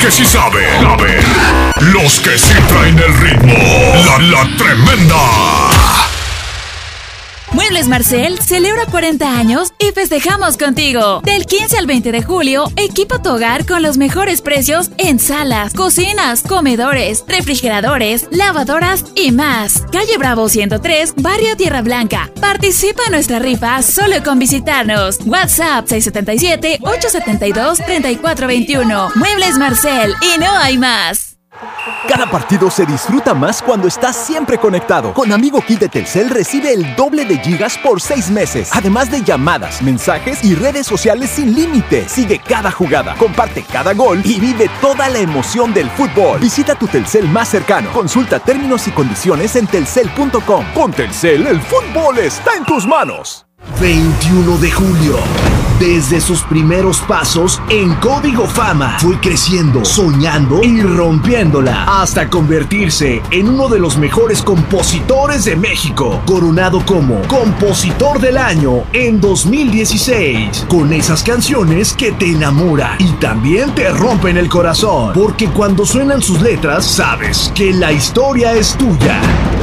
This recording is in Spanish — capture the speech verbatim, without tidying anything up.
que sí saben, saben. Los que sí traen el ritmo. La, la tremenda. Muebles Marcel celebra cuarenta años y festejamos contigo. Del quince al veinte de julio, equipa tu hogar con los mejores precios en salas, cocinas, comedores, refrigeradores, lavadoras y más. Calle Bravo ciento tres, Barrio Tierra Blanca. Participa en nuestra rifa solo con visitarnos. WhatsApp seis siete siete, ocho siete dos, tres cuatro dos uno. Muebles Marcel y no hay más. Cada partido se disfruta más cuando estás siempre conectado. Con Amigo Kit de Telcel recibe el doble de gigas por seis meses. Además de llamadas, mensajes y redes sociales sin límite. Sigue cada jugada, comparte cada gol y vive toda la emoción del fútbol. Visita tu Telcel más cercano. Consulta términos y condiciones en telcel punto com. Con Telcel, el fútbol está en tus manos. veintiuno de julio. Desde sus primeros pasos en Código Fama, fue creciendo, soñando y rompiéndola hasta convertirse en uno de los mejores compositores de México, coronado como Compositor del Año en dos mil dieciséis, con esas canciones que te enamoran y también te rompen el corazón, porque cuando suenan sus letras, sabes que la historia es tuya.